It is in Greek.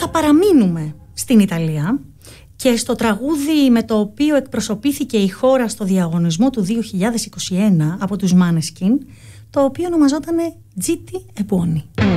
θα παραμείνουμε στην Ιταλία και στο τραγούδι με το οποίο εκπροσωπήθηκε η χώρα στο διαγωνισμό του 2021 από τους Måneskin, το οποίο ονομαζότανε Giti e Buoni.